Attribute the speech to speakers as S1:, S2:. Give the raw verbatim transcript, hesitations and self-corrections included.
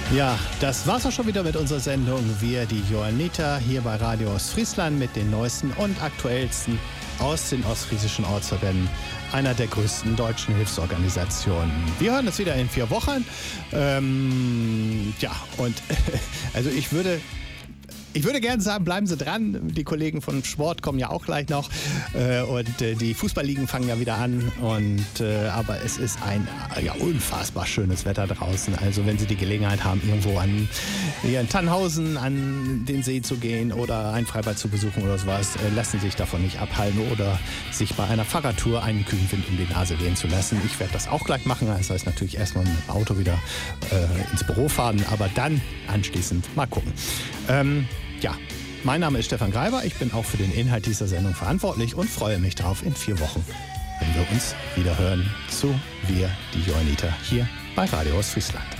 S1: Ja, das war's auch schon wieder mit unserer Sendung Wir, die Johanniter, hier bei Radio Ostfriesland mit den neuesten und aktuellsten aus den ostfriesischen Ortsverbänden, einer der größten deutschen Hilfsorganisationen. Wir hören uns wieder in vier Wochen. Ähm, ja, und also ich würde... Ich würde gerne sagen, bleiben Sie dran. Die Kollegen von Sport kommen ja auch gleich noch. Äh, und äh, die Fußballligen fangen ja wieder an. Und, äh, aber es ist ein ja, unfassbar schönes Wetter draußen. Also wenn Sie die Gelegenheit haben, irgendwo an hier in Tannhausen an den See zu gehen oder ein Freibad zu besuchen oder sowas, äh, lassen Sie sich davon nicht abhalten oder sich bei einer Fahrradtour einen kühlen Wind um die Nase wehen zu lassen. Ich werde das auch gleich machen. Das heißt natürlich erstmal mit dem Auto wieder äh, ins Büro fahren, aber dann anschließend mal gucken. Ähm, Ja, mein Name ist Stefan Greiber. Ich bin auch für den Inhalt dieser Sendung verantwortlich und freue mich darauf in vier Wochen, wenn wir uns wieder hören zu Wir, die Johanniter, hier bei Radio Ostfriesland.